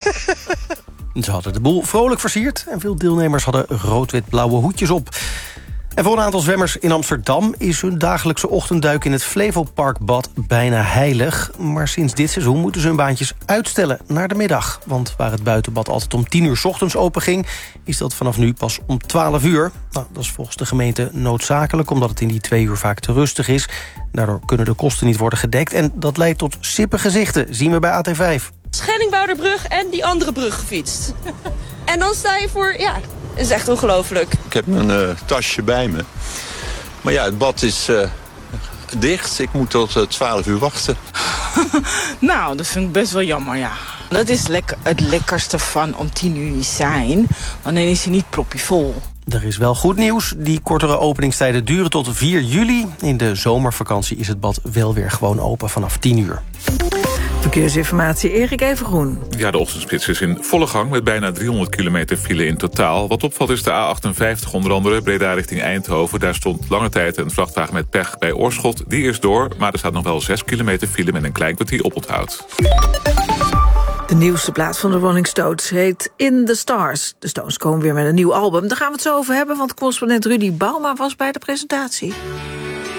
Ze hadden de boel vrolijk versierd en veel deelnemers hadden rood-wit-blauwe hoedjes op. En voor een aantal zwemmers in Amsterdam is hun dagelijkse ochtendduik in het Flevoparkbad bijna heilig. Maar sinds dit seizoen moeten ze hun baantjes uitstellen naar de middag. Want waar het buitenbad altijd om 10 uur 's ochtends open ging, is dat vanaf nu pas om 12 uur. Nou, dat is volgens de gemeente noodzakelijk, omdat het in die 2 uur vaak te rustig is. Daardoor kunnen de kosten niet worden gedekt en dat leidt tot sippe gezichten, zien we bij AT5. Schellingwouderbrug en die andere brug gefietst. En dan sta je voor, ja, dat is echt ongelooflijk. Ik heb mijn tasje bij me. Maar ja, het bad is dicht. Ik moet tot 12 uur wachten. Nou, dat vind ik best wel jammer, ja. Dat is het lekkerste van om 10 uur zijn. Want dan is hij niet propjevol. Er is wel goed nieuws. Die kortere openingstijden duren tot 4 juli. In de zomervakantie is het bad wel weer gewoon open vanaf 10 uur. Verkeersinformatie, Erik Evengroen. Ja, de ochtendspits is in volle gang met bijna 300 kilometer file in totaal. Wat opvalt is de A58 onder andere, Breda richting Eindhoven. Daar stond lange tijd een vrachtwagen met pech bij Oorschot. Die is door, maar er staat nog wel 6 kilometer file met een klein kwartier oponthoud. De nieuwste plaat van de Rolling Stones heet In the Stars. De Stones komen weer met een nieuw album. Daar gaan we het zo over hebben, want correspondent Rudy Bauma was bij de presentatie.